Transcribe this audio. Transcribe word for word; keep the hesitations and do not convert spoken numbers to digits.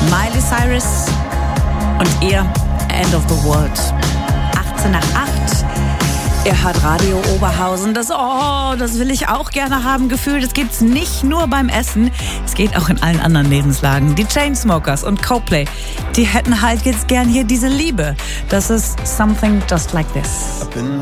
Miley Cyrus und ihr End of the World. achtzehn nach acht. Ihr hört Radio Oberhausen. Das, oh, das will ich auch gerne haben. Gefühl, das gibt's nicht nur beim Essen. Es geht auch in allen anderen Lebenslagen. Die Chainsmokers und Coldplay, die hätten halt jetzt gern hier diese Liebe. Das ist Something Just Like This.